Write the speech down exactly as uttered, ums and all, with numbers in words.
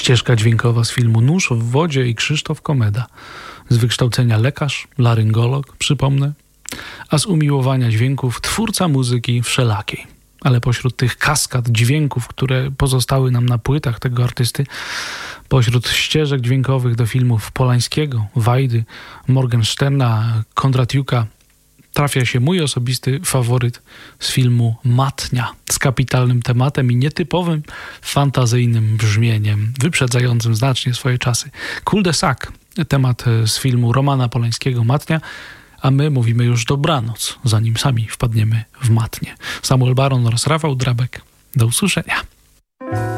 Ścieżka dźwiękowa z filmu Nóż w wodzie i Krzysztof Komeda. Z wykształcenia lekarz, laryngolog, przypomnę, a z umiłowania dźwięków twórca muzyki wszelakiej. Ale pośród tych kaskad dźwięków, które pozostały nam na płytach tego artysty, pośród ścieżek dźwiękowych do filmów Polańskiego, Wajdy, Morgensterna, Kondratiuka, trafia się mój osobisty faworyt z filmu Matnia, z kapitalnym tematem i nietypowym, fantazyjnym brzmieniem, wyprzedzającym znacznie swoje czasy. Cul de sac, temat z filmu Romana Polańskiego Matnia, a my mówimy już dobranoc, zanim sami wpadniemy w matnię. Samuel Baron oraz Rafał Drabek. Do usłyszenia.